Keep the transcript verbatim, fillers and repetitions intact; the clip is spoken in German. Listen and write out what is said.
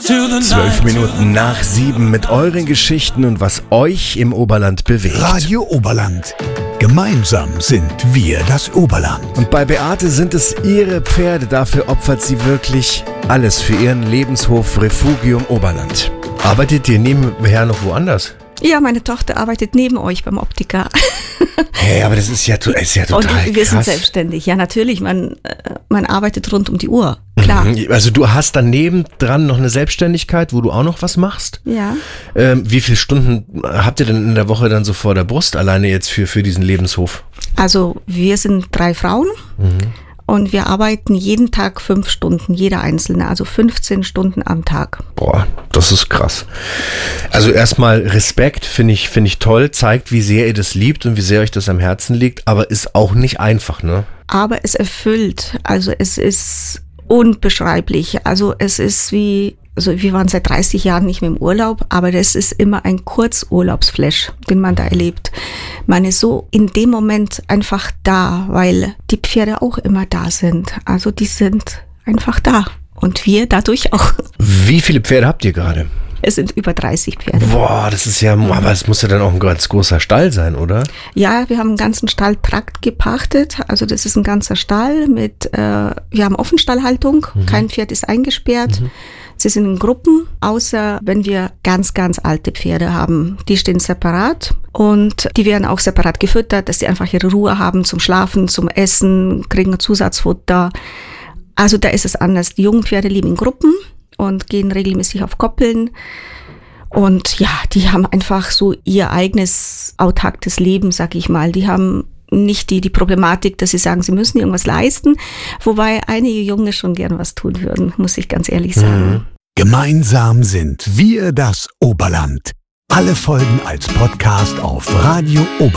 Zwölf Minuten nach sieben mit euren Geschichten und was euch im Oberland bewegt. Radio Oberland. Gemeinsam sind wir das Oberland. Und bei Beate sind es ihre Pferde. Dafür opfert sie wirklich alles für ihren Lebenshof Refugium Oberland. Arbeitet ihr nebenher noch woanders? Ja, meine Tochter arbeitet neben euch beim Optiker. Hey, aber das ist ja, ist ja total krass. Und wir sind selbstständig. Ja, natürlich, man, man arbeitet rund um die Uhr, klar. Also du hast daneben dran noch eine Selbstständigkeit, wo du auch noch was machst? Ja. Ähm, wie viele Stunden habt ihr denn in der Woche dann so vor der Brust, alleine jetzt für, für diesen Lebenshof? Also wir sind drei Frauen. Mhm. Und wir arbeiten jeden Tag fünf Stunden, jeder Einzelne, also fünfzehn Stunden am Tag. Boah, das ist krass. Also erstmal Respekt, finde ich, finde ich toll, zeigt, wie sehr ihr das liebt und wie sehr euch das am Herzen liegt, aber ist auch nicht einfach, ne? Aber es erfüllt, also es ist unbeschreiblich, also es ist wie... Also wir waren seit dreißig Jahren nicht mehr im Urlaub, aber das ist immer ein Kurzurlaubsflash, den man da erlebt. Man ist so in dem Moment einfach da, weil die Pferde auch immer da sind. Also die sind einfach da und wir dadurch auch. Wie viele Pferde habt ihr gerade? Es sind über dreißig Pferde. Boah, das ist ja, aber es muss ja dann auch ein ganz großer Stall sein, oder? Ja, wir haben einen ganzen Stalltrakt gepachtet. Also das ist ein ganzer Stall mit, äh, wir haben Offenstallhaltung, mhm. kein Pferd ist eingesperrt. Mhm. Sie sind in Gruppen, außer wenn wir ganz, ganz alte Pferde haben. Die stehen separat und die werden auch separat gefüttert, dass sie einfach ihre Ruhe haben zum Schlafen, zum Essen, kriegen Zusatzfutter. Also da ist es anders. Die jungen Pferde leben in Gruppen und gehen regelmäßig auf Koppeln. Und ja, die haben einfach so ihr eigenes autarkes Leben, sag ich mal. Die haben nicht die, die Problematik, dass sie sagen, sie müssen irgendwas leisten, wobei einige Junge schon gern was tun würden, muss ich ganz ehrlich sagen. Mhm. Gemeinsam sind wir das Oberland. Alle Folgen als Podcast auf Radio Oberland.